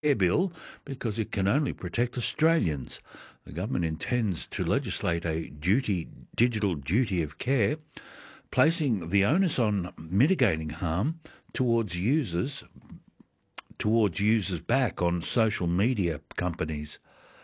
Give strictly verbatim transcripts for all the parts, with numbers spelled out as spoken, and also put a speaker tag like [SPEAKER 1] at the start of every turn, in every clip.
[SPEAKER 1] care bill because it can only protect Australians. The government intends to legislate a duty, digital duty of care, placing the onus on mitigating harm towards users, towards users back on social media companies.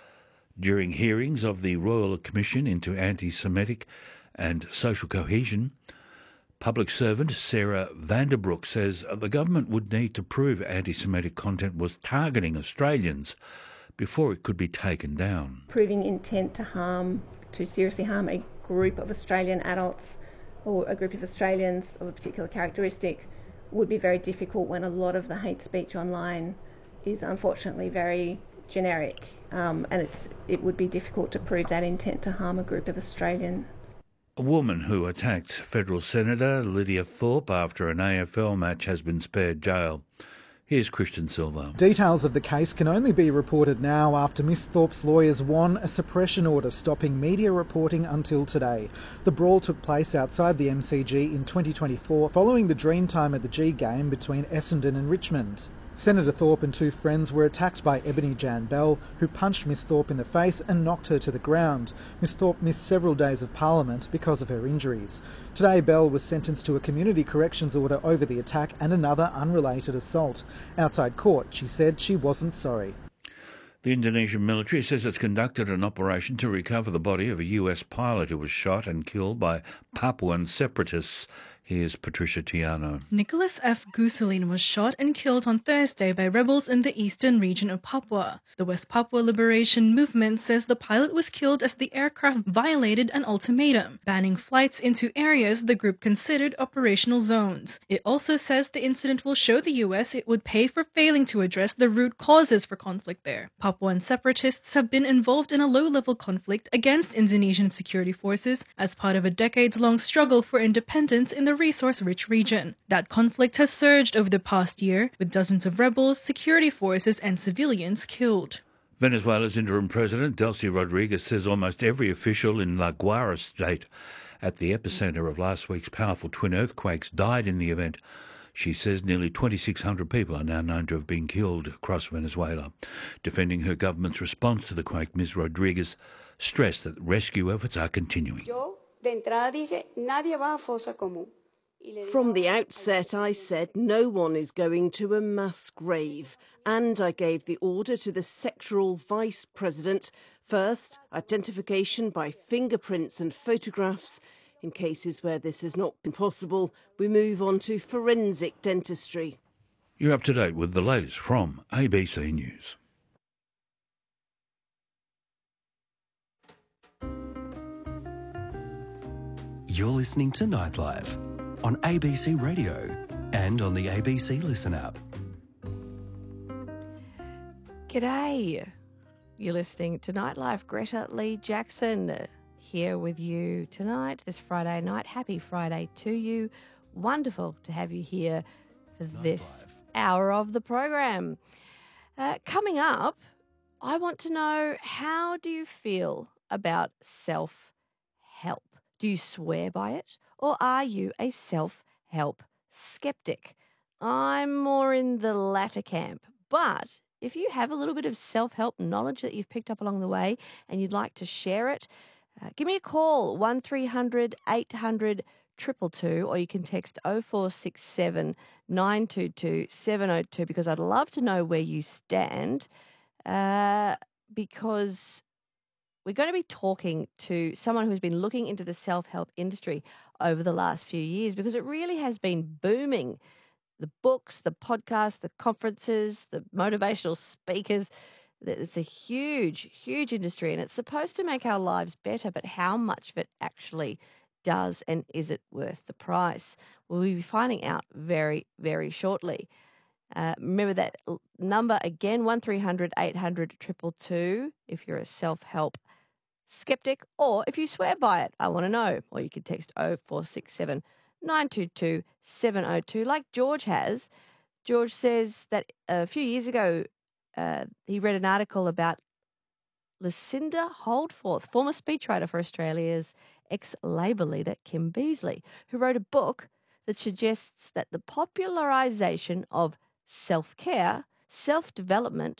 [SPEAKER 1] During hearings of the Royal Commission into Anti-Semitic and Social Cohesion, public servant Sarah Vanderbroek says the government would need to prove anti-Semitic content was targeting Australians before it could be taken down.
[SPEAKER 2] Proving intent to harm, to seriously harm a group of Australian adults or a group of Australians of a particular characteristic would be very difficult when a lot of the hate speech online is unfortunately very generic, um, and it's it would be difficult to prove that intent to harm a group of Australians.
[SPEAKER 1] A woman who attacked federal Senator Lydia Thorpe after an A F L match has been spared jail. Here's Christian Silva.
[SPEAKER 3] Details of the case can only be reported now after Miss Thorpe's lawyers won a suppression order stopping media reporting until today. The brawl took place outside the M C G in twenty twenty-four following the Dreamtime at the G game between Essendon and Richmond. Senator Thorpe and two friends were attacked by Ebony Jan Bell, who punched Miss Thorpe in the face and knocked her to the ground. Miss Thorpe missed several days of Parliament because of her injuries. Today, Bell was sentenced to a community corrections order over the attack and another unrelated assault. Outside court, she said she wasn't sorry.
[SPEAKER 1] The Indonesian military says it's conducted an operation to recover the body of a U S pilot who was shot and killed by Papuan separatists. Here's Patricia Tiano.
[SPEAKER 4] Nicholas F. Guselin was shot and killed on Thursday by rebels in the eastern region of Papua. The West Papua Liberation Movement says the pilot was killed as the aircraft violated an ultimatum, banning flights into areas the group considered operational zones. It also says the incident will show the U S it would pay for failing to address the root causes for conflict there. Papuan separatists have been involved in a low-level conflict against Indonesian security forces as part of a decades-long struggle for independence in the resource-rich region. That conflict has surged over the past year, with dozens of rebels, security forces and civilians killed.
[SPEAKER 1] Venezuela's interim president, Delcy Rodriguez, says almost every official in La Guaira state at the epicenter of last week's powerful twin earthquakes died in the event. She says nearly twenty-six hundred people are now known to have been killed across Venezuela. Defending her government's response to the quake, Miz Rodriguez stressed that rescue efforts are continuing.
[SPEAKER 5] From the outset, I said no one is going to a mass grave, and I gave the order to the sectoral vice president. First, identification by fingerprints and photographs. In cases where this has not been possible, we move on to forensic dentistry.
[SPEAKER 1] You're up to date with the latest from A B C News.
[SPEAKER 6] You're listening to Nightlife on A B C Radio and on the A B C Listen app.
[SPEAKER 7] G'day. You're listening to Nightlife. Greta Lee Jackson here with you tonight, this Friday night. Happy Friday to you. Wonderful to have you here for Nightlife. This hour of the program. Uh, coming up, I want to know, how do you feel about self-help? Do you swear by it, or are you a self-help skeptic? I'm more in the latter camp, but if you have a little bit of self-help knowledge that you've picked up along the way and you'd like to share it, uh, give me a call, one three hundred eight hundred two two two, or you can text oh four six seven nine two two seven oh two, because I'd love to know where you stand, uh, because we're going to be talking to someone who's been looking into the self-help industry over the last few years, because it really has been booming. The books, the podcasts, the conferences, the motivational speakers. It's a huge, huge industry, and it's supposed to make our lives better, but how much of it actually does, and is it worth the price? We'll be finding out very, very shortly. Uh, remember that number again, one three hundred eight hundred two two two, if you're a self-help skeptic, or if you swear by it, I want to know. Or you could text oh four six seven nine two two seven oh two, like George has. George says that a few years ago, uh, he read an article about Lucinda Holdforth, former speechwriter for Australia's ex-Labor leader Kim Beazley, who wrote a book that suggests that the popularisation of self-care, self-development